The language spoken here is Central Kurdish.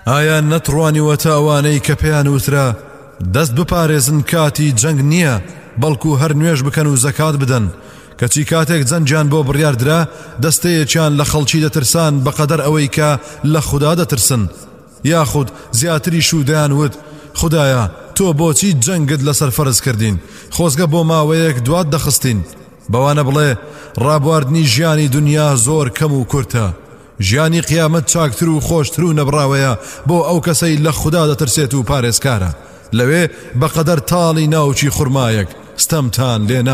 ئایا نەتڕوانیوە تا ئەوانەی کە پێیان وترا دەست بپارێزن کاتی جەنگ نییە بەڵکو هەر نوێژ بکەن و زەکات بدەن کەچی کاتێک جەنجیان بۆ بڕیاردرا دەستەیەکیان لە خەڵکی دەترسان بەقەدەر ئەوەی کە لە خوددا دەترسن یاخود زیاتری شودیان وت خدایە تۆ بۆچی جەنگت لەسەر فەرز کردین خۆزگە بۆ ماوەیەک دوات دەخستین بەوانە بڵێ ڕابواردنی ژیانی دنیا زۆر کەم و کورتە ژیانی قیامەت چاکتر و خۆشتر و نەبراوەیە بۆ ئەو کەسەی لە خوددا دەترسێت و پارێزکارە لەوێ بەقەدەر تاڵی ناوچی خورمایەک ستەمتان لێنا